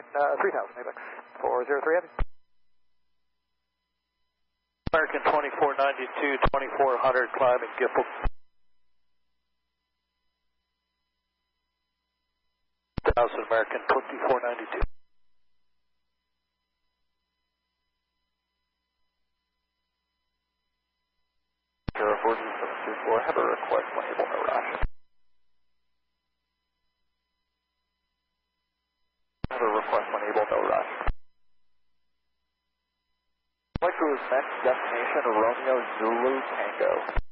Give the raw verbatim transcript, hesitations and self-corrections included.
uh, three thousand, Apex. four zero three Heavy. American twenty-four ninety-two, twenty-four hundred, climbing Gipple. one thousand, American twenty-four ninety-two. zero four seven two four, have a request when able, no rush. Have a request when able, no rush. Flight crew is next destination, Romeo Zulu Tango.